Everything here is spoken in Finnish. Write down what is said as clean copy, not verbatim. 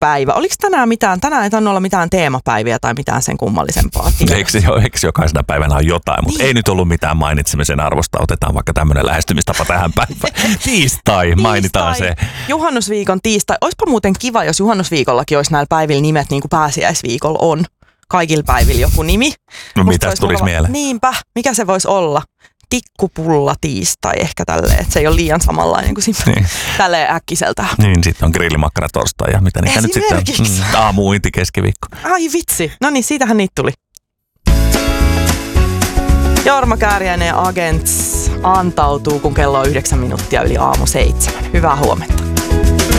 päivä. Oliko tänään mitään? Tänään ei tainnut olla mitään teemapäiviä tai mitään sen kummallisempaa. Eikö jokaisena päivänä on jotain, mutta ei nyt ollut mitään mainitsemisen arvosta. Otetaan vaikka tämmöinen lähestymistapa tähän päivään. Tiistai, mainitaan se. Juhannusviikon tiistai. Oispa muuten kiva, jos juhannusviikollakin olisi näillä päivillä nimet niin kuin pääsiäisviikolla on. Kaikilla päivillä joku nimi. No mitäs tulisi mieleen? Niinpä, mikä se voisi olla? Tikkupulla tiistai ehkä tälleen, että se ei ole liian samanlainen kuin niin. Tälleen äkkiseltä. Niin, sitten on grillimakkara torstai ja mitä niitä nyt sitten on. Aamuinti keskiviikko. Ai vitsi, no niin, siitähän niitä tuli. Jorma Kääriäinen ja Agents antautuu, kun kello on 9 minuuttia yli aamu 7. Hyvää huomenta.